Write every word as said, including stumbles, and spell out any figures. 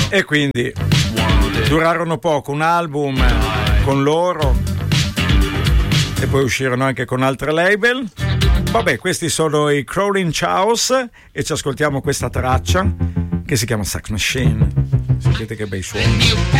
e quindi durarono poco, un album con loro e poi uscirono anche con altre label. Vabbè, questi sono i Crawling Chaos e ci ascoltiamo questa traccia che si chiama Sax Machine. Sentite che bei suoni.